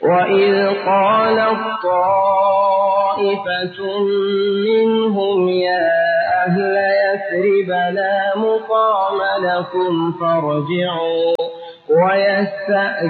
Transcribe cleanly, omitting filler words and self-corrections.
وإذ قالت طائفة منهم يا أهل يثرب لا مقام لكم فارجعوا